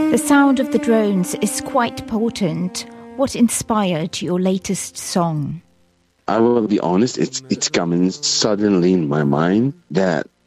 The sound of the drones is quite potent. What inspired your latest song? I will be honest, it's coming suddenly in my mind that